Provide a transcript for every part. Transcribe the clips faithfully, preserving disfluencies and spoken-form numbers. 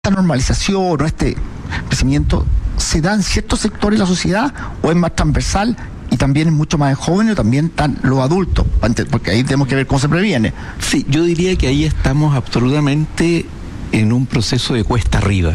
esta normalización o este crecimiento se da en ciertos sectores de la sociedad o es más transversal y también es mucho más en jóvenes o también están los adultos? Porque ahí tenemos que ver cómo se previene. Sí, yo diría que ahí estamos absolutamente en un proceso de cuesta arriba,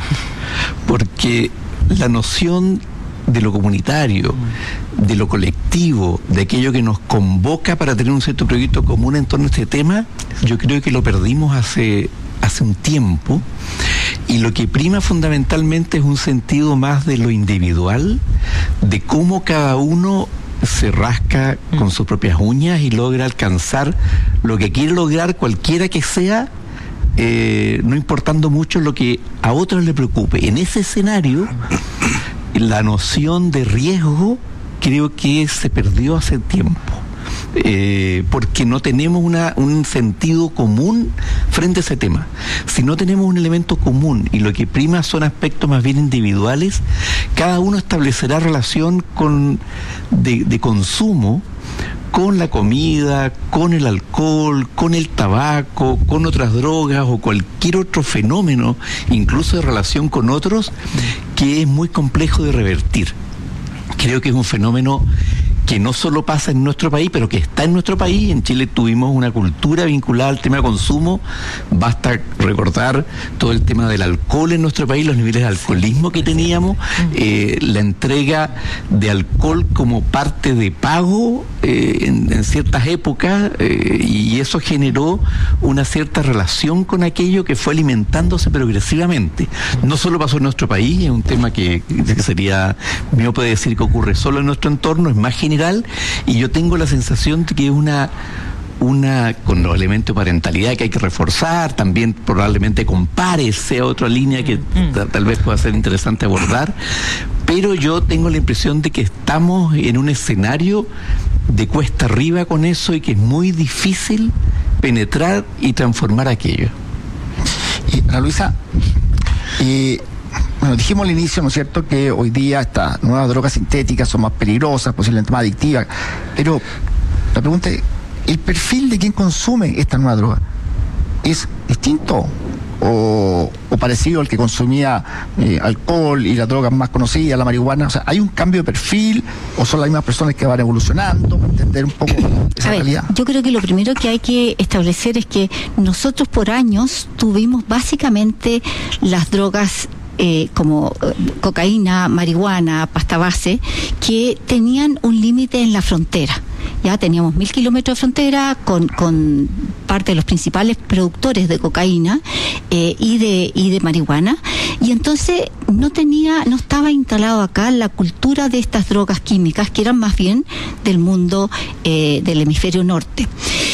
porque la noción de lo comunitario, de lo colectivo, de aquello que nos convoca para tener un cierto proyecto común en torno a este tema, yo creo que lo perdimos hace, hace un tiempo, y lo que prima fundamentalmente es un sentido más de lo individual, de cómo cada uno se rasca con sus propias uñas y logra alcanzar lo que quiere lograr, cualquiera que sea, eh, no importando mucho lo que a otros le preocupe. En ese escenario, la noción de riesgo creo que se perdió hace tiempo, eh, porque no tenemos una, un sentido común frente a ese tema. Si no tenemos un elemento común y lo que prima son aspectos más bien individuales, cada uno establecerá relación con de, de consumo con la comida, con el alcohol, con el tabaco, con otras drogas o cualquier otro fenómeno, incluso de relación con otros, que es muy complejo de revertir. Creo que es un fenómeno que no solo pasa en nuestro país, pero que está en nuestro país. En Chile tuvimos una cultura vinculada al tema de consumo. Basta recordar todo el tema del alcohol en nuestro país, los niveles de alcoholismo que teníamos, eh, la entrega de alcohol como parte de pago eh, en, en ciertas épocas, eh, y eso generó una cierta relación con aquello que fue alimentándose progresivamente. No solo pasó en nuestro país, es un tema que, que sería miope decir que ocurre solo en nuestro entorno, es más general. Y yo tengo la sensación de que es una, una con los elementos de parentalidad que hay que reforzar, también probablemente con pares sea otra línea que mm. t- tal vez pueda ser interesante abordar, pero yo tengo la impresión de que estamos en un escenario de cuesta arriba con eso y que es muy difícil penetrar y transformar aquello. Y, Ana Luisa, y bueno, dijimos al inicio, ¿no es cierto?, que hoy día estas nuevas drogas sintéticas son más peligrosas, posiblemente más adictivas, pero la pregunta es, ¿el perfil de quien consume esta nueva droga es distinto o, o parecido al que consumía eh, alcohol y las drogas más conocidas, la marihuana? O sea, ¿hay un cambio de perfil o son las mismas personas que van evolucionando? Para entender un poco esa A ver, realidad. yo creo que lo primero que hay que establecer es que nosotros por años tuvimos básicamente las drogas Eh, como eh, cocaína, marihuana, pasta base, que tenían un límite en la frontera. Ya teníamos mil kilómetros de frontera con, con parte de los principales productores de cocaína eh, y de y de marihuana, y entonces no tenía, no estaba instalado acá la cultura de estas drogas químicas que eran más bien del mundo eh, del hemisferio norte.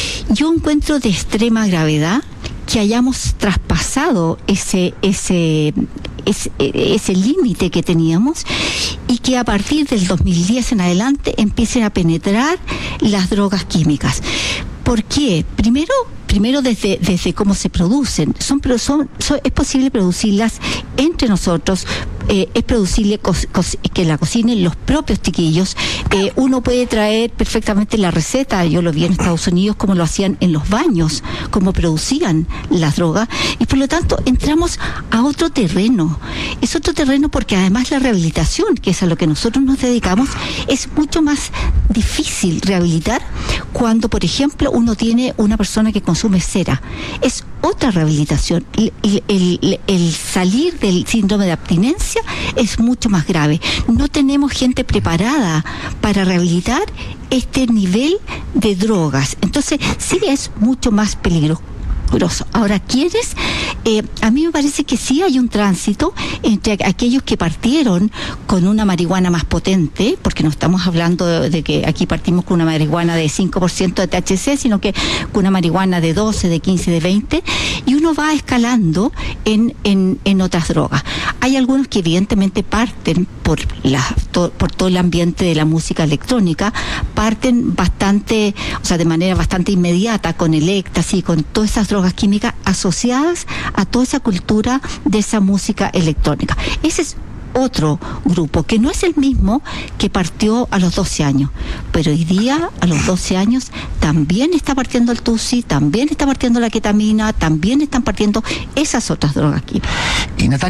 Yo encuentro de extrema gravedad que hayamos traspasado ese ese ese, ese límite que teníamos y que a partir del dos mil diez en adelante empiecen a penetrar las drogas químicas. ¿Por qué? Primero, primero desde, desde cómo se producen. Son, son, son, es posible producirlas entre nosotros, eh, es producible co- co- que la cocinen los propios chiquillos. Eh, uno puede traer perfectamente la receta, yo lo vi en Estados Unidos, cómo lo hacían en los baños, cómo producían las drogas, y por lo tanto entramos a otro terreno. Es otro terreno porque además la rehabilitación, que es a lo que nosotros nos dedicamos, es mucho más difícil rehabilitar cuando, por ejemplo, uno tiene una persona que consume cera. Es otra rehabilitación. El, el, el, el salir del síndrome de abstinencia es mucho más grave. No tenemos gente preparada para rehabilitar este nivel de drogas. Entonces, sí es mucho más peligroso. Ahora, ¿quiénes? Eh, a mí me parece que sí hay un tránsito entre aquellos que partieron con una marihuana más potente, porque no estamos hablando de, de que aquí partimos con una marihuana de cinco por ciento de T H C, sino que con una marihuana de doce, de quince, de veinte, y uno va escalando en, en, en otras drogas. Hay algunos que evidentemente parten por, la, to, por todo el ambiente de la música electrónica, parten bastante, o sea, de manera bastante inmediata con el éxtasis, con todas esas drogas químicas asociadas a toda esa cultura de esa música electrónica. Ese es otro grupo, que no es el mismo que partió a los doce años, pero hoy día, a los doce años, también está partiendo el tusi, también está partiendo la ketamina, también están partiendo esas otras drogas químicas. Y Natalia,